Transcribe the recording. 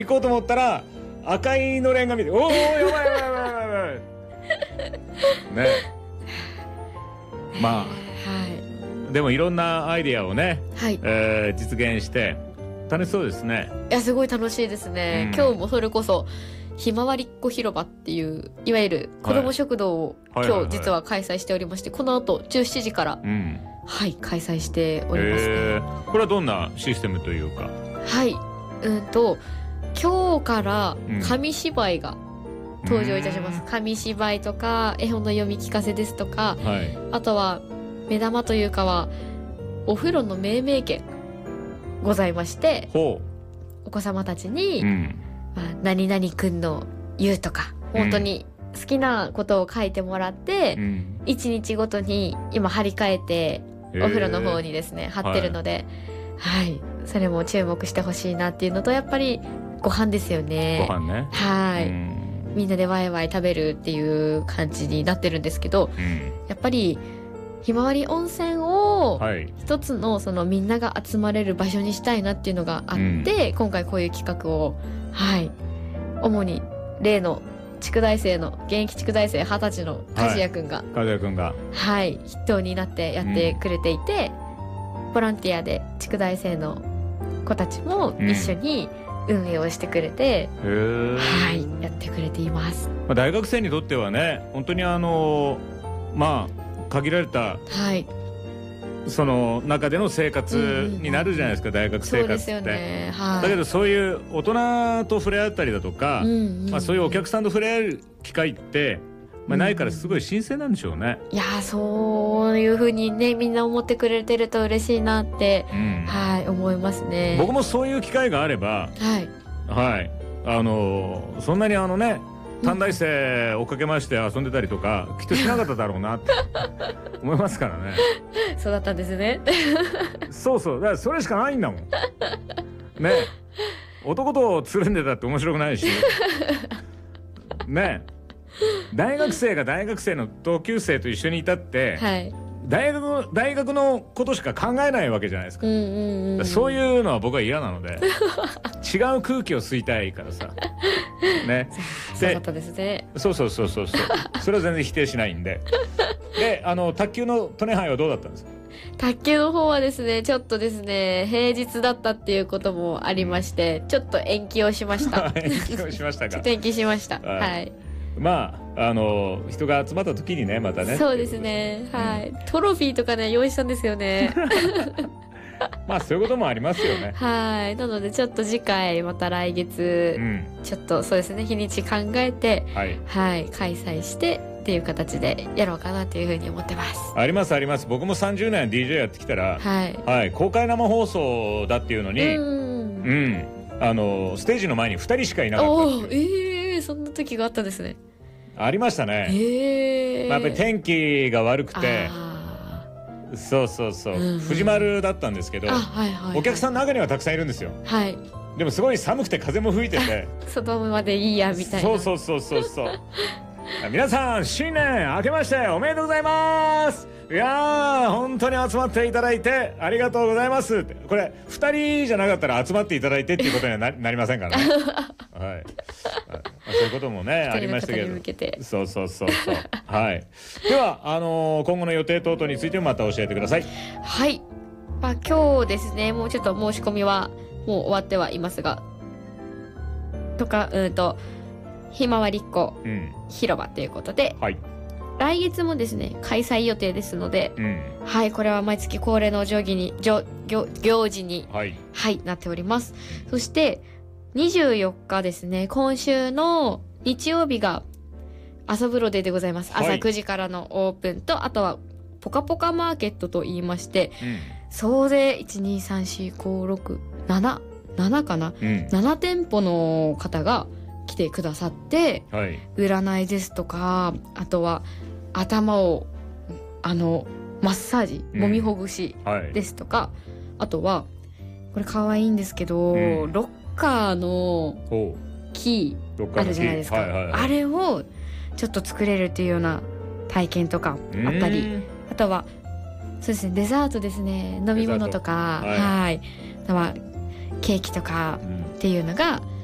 行こうと思ったら赤いのれんが見て、おおやばいやばいやばいやばいね。まあ、 はい、 でもいろんなアイデアをね、 はい、 実現して楽しそうですね。 いやすごい楽しいですね、今日もそれこそひまわりっこ広場っていういわゆる子ども食堂を今日実は開催しておりまして、この後17時から、はい、開催しておりますね。 これはどんなシステムというか。 はい、今日から紙芝居が登場いたします。紙芝居とか絵本の読み聞かせですとか、 はい、 あとは目玉というかはお風呂の命名権ございまして、お子様たちに、何々くんの言うとか本当に好きなことを書いてもらって、1日ごとに今貼り替えてお風呂の方にですね貼ってるので、はい、それも注目してほしいなっていうのと、やっぱりご飯ですよね。 ご飯ね。 はい、みんなでワイワイ食べるっていう感じになってるんですけど、やっぱりひまわり温泉を一つのそのみんなが集まれる場所にしたいなっていうのがあって、今回こういう企画を、はい、主に例の現役地区大生20歳の和也くんが、はい、筆頭になってやってくれていて、ボランティアで地区大生の子たちも一緒に運営をしてくれて、はい、やってくれています。 大学生にとってはね、本当にまあ限られた、 はい、 その中での生活になるじゃないですか、大学生活って。そうですよね、はい、だけどそういう大人と触れ合ったりだとか、そういうお客さんと触れ合える機会って、ないからすごい新鮮なんでしょうね。 いやそういう風にねみんな思ってくれてると嬉しいなって、はい、思いますね。 僕もそういう機会があれば、はい、そんなに短大生追っかけまして遊んでたりとかきっとしなかっただろうなって思いますからね。 そうだったんですね。 そうだからそれしかないんだもんね。男とつるんでたって面白くないしね。大学生が大学生の同級生と一緒にいたって、はい、大学のことしか考えないわけじゃないですか。そういうのは僕は嫌なので違う空気を吸いたいからさね。 そうだったですね。 そうそれは全然否定しないんで。で卓球のトネ杯はどうだったんですか？ 卓球の方はですねちょっとですね平日だったっていうこともありまして、ちょっと延期をしました延期をしましたか。 ちょっと延期しました。はい、 まあ人が集まった時にねまたね。 そうですね、はい、トロフィーとかね用意したんですよねまあそういうこともありますよね。 はい、なのでちょっと次回また来月、ちょっとそうですね日にち考えて、はい、開催してっていう形でやろうかなというふうに思ってます。 ありますあります。僕も30年 DJ やってきたら、公開生放送だっていうのにステージの前に2人しかいなかったっていう。 そんな時があったんですね。 ありましたね。やっぱり天気が悪くて、そう藤丸だったんですけど、お客さんの中にはたくさんいるんですよ。でもすごい寒くて風も吹いてて外までいいやみたいな。 そう皆さん新年明けましておめでとうございます。いやー本当に集まっていただいてありがとうございますって。これ2人じゃなかったら集まっていただいてっていうことには なりませんからね。はい、そういうこともねありましたけど。そうはい。では今後の予定等々についてもまた教えてください。 はい、今日ですねもうちょっと申し込みはもう終わってはいますがとかひまわりっこ広場ということで、来月もですね開催予定ですので、はい、これは毎月恒例の行事に、なっております。そして24日ですね今週の日曜日が朝風呂デーでございます。朝9時からのオープンと、あとはポカポカマーケットと言いまして、総勢1234567かな、7店舗の方が来てくださって、占いですとか、あとは頭をマッサージ、揉みほぐしですとか、あとはこれ可愛いんですけど、ロッカーのキーあるじゃないですか、あれをちょっと作れるっていうような体験とかあったり、あとはそうですねデザートですね、飲み物とか、あとはケーキとかっていうのが